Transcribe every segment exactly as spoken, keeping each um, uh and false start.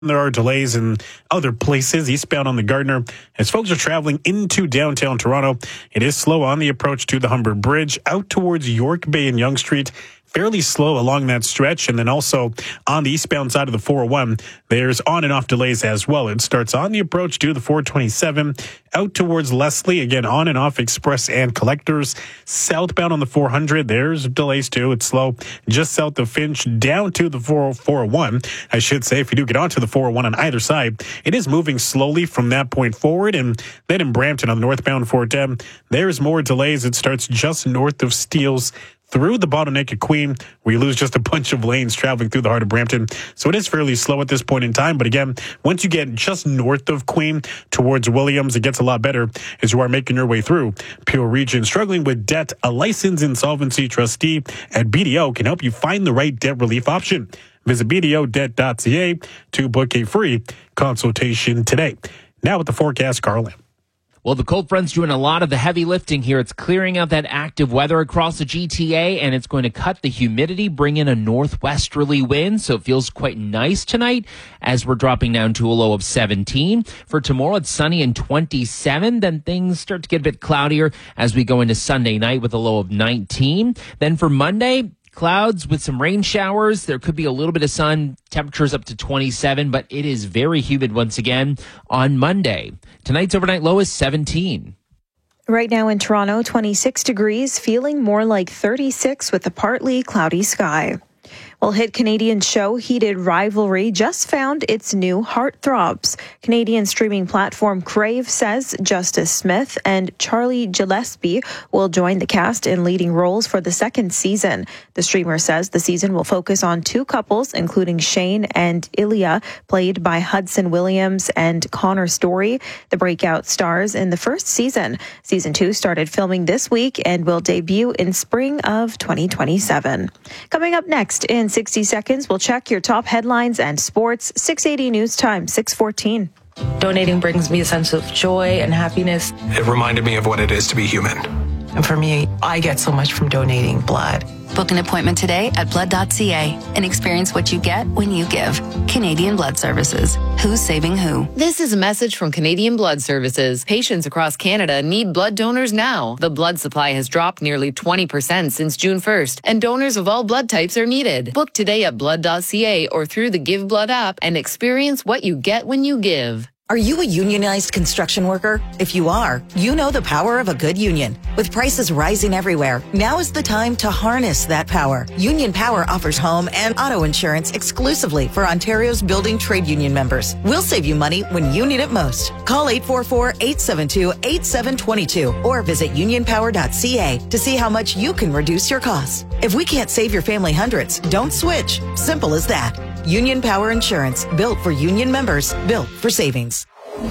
There are delays in other places, eastbound on the Gardiner. As folks are traveling into downtown Toronto, it is slow on the approach to the Humber Bridge, out towards York Bay and Yonge Street. Fairly slow along that stretch. And then also on the eastbound side of the four oh one, there's on and off delays as well. It starts on the approach to the four twenty-seven, out towards Leslie, again, on and off Express and Collectors. Southbound on the four hundred, there's delays too. It's slow just south of Finch, down to the four oh one. I should say, if you do get onto the four oh one on either side, it is moving slowly from that point forward. And then in Brampton on the northbound four ten, there's more delays. It starts just north of Steeles, through the bottleneck at Queen, where you lose just a bunch of lanes traveling through the heart of Brampton. So it is fairly slow at this point in time. But again, once you get just north of Queen towards Williams, it gets a lot better as you are making your way through Peel Region. Struggling with debt, a licensed insolvency trustee at B D O can help you find the right debt relief option. Visit b d o debt dot c a to book a free consultation today. Now with the forecast, Carl Lamb. Well, the cold front's doing a lot of the heavy lifting here. It's clearing out that active weather across the G T A, and it's going to cut the humidity, bring in a northwesterly wind, so it feels quite nice tonight as we're dropping down to a low of seventeen. For tomorrow, it's sunny and twenty-seven. Then things start to get a bit cloudier as we go into Sunday night with a low of nineteen. Then for Monday, clouds with some rain showers. There could be a little bit of sun. Temperatures up to twenty-seven, but it is very humid once again on Monday. Tonight's overnight low is seventeen. Right now in Toronto, twenty-six degrees, feeling more like thirty-six with a partly cloudy sky. Well, hit Canadian show Heated Rivalry just found its new heartthrobs. Canadian streaming platform Crave says Justice Smith and Charlie Gillespie will join the cast in leading roles for the second season. The streamer says the season will focus on two couples, including Shane and Ilya, played by Hudson Williams and Connor Story, the breakout stars in the first season. Season two started filming this week and will debut in spring of twenty twenty-seven. Coming up next in sixty seconds, we'll check your top headlines and sports. six eighty News Time, six fourteen. Donating brings me a sense of joy and happiness. It reminded me of what it is to be human. And for me, I get so much from donating blood. Book an appointment today at blood dot c a and experience what you get when you give. Canadian Blood Services. Who's saving who? This is a message from Canadian Blood Services. Patients across Canada need blood donors now. The blood supply has dropped nearly twenty percent since June first, and donors of all blood types are needed. Book today at blood dot c a or through the Give Blood app and experience what you get when you give. Are you a unionized construction worker? If you are, you know the power of a good union. With prices rising everywhere, now is the time to harness that power. Union Power offers home and auto insurance exclusively for Ontario's building trade union members. We'll save you money when you need it most. Call eight four four, eight seven two, eight seven two two or visit union power dot c a to see how much you can reduce your costs. If we can't save your family hundreds, don't switch. Simple as that. Union Power Insurance, built for union members, built for savings.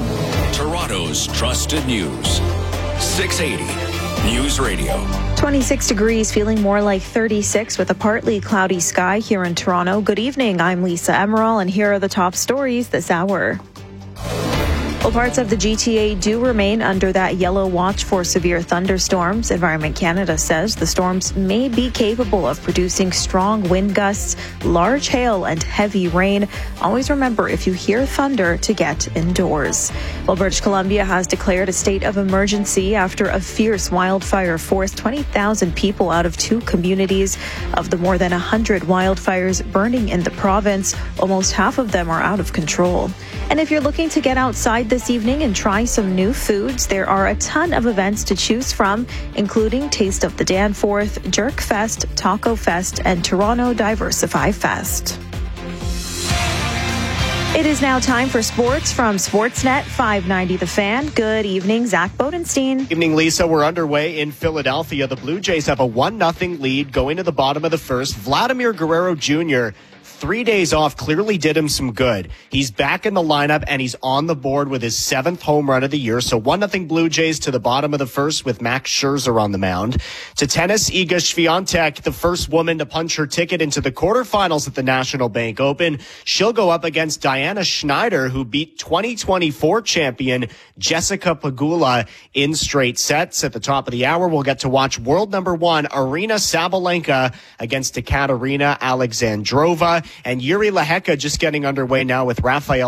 Toronto's trusted news. six eighty News Radio. twenty-six degrees, feeling more like thirty-six with a partly cloudy sky here in Toronto. Good evening. I'm Lisa Emerald, and here are the top stories this hour. Well, parts of the G T A do remain under that yellow watch for severe thunderstorms. Environment Canada says the storms may be capable of producing strong wind gusts, large hail, and heavy rain. Always remember, if you hear thunder, to get indoors. Well, British Columbia has declared a state of emergency after a fierce wildfire forced twenty thousand people out of two communities. Of the more than one hundred wildfires burning in the province, almost half of them are out of control. And if you're looking to get outside this evening and try some new foods, there are a ton of events to choose from, including Taste of the Danforth, Jerk Fest, Taco Fest, and Toronto Diversify Fest. It is now time for sports from Sportsnet five ninety The Fan. Good evening, Zach Bodenstein. Evening, Lisa. We're underway in Philadelphia. The Blue Jays have a one nothing lead going to the bottom of the first. Vladimir Guerrero Junior Three days off clearly did him some good. He's back in the lineup, and he's on the board with his seventh home run of the year. So one nothing Blue Jays to the bottom of the first with Max Scherzer on the mound. To tennis, Iga Swiatek, the first woman to punch her ticket into the quarterfinals at the National Bank Open. She'll go up against Diana Schneider, who beat twenty twenty-four champion Jessica Pegula in straight sets. At the top of the hour, we'll get to watch world number one Arina Sabalenka against Ekaterina Alexandrova. And Yuri Lehecka just getting underway now with Rafael